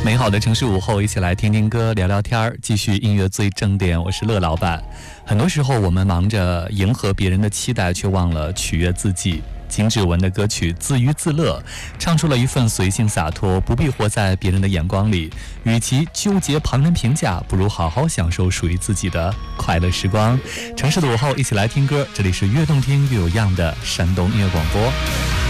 美好的城市午后，一起来听听歌，聊聊天儿，继续音乐最正点。我是乐老板。很多时候，我们忙着迎合别人的期待，却忘了取悦自己。金志文的歌曲《自娱自乐》，唱出了一份随性洒脱，不必活在别人的眼光里。与其纠结旁人评价，不如好好享受属于自己的快乐时光。城市的午后，一起来听歌，这里是越动听越有样的山东音乐广播。